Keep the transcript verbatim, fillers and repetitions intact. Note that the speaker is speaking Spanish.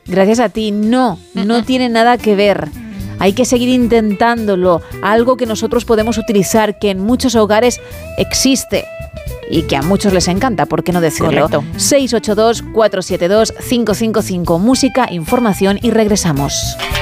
gracias a ti. No, no tiene nada que ver. Hay que seguir intentándolo, algo que nosotros podemos utilizar, que en muchos hogares existe y que a muchos les encanta, ¿por qué no decirlo? Correcto. seis ocho dos, cuatro siete dos, cinco cinco cinco, música, información y regresamos.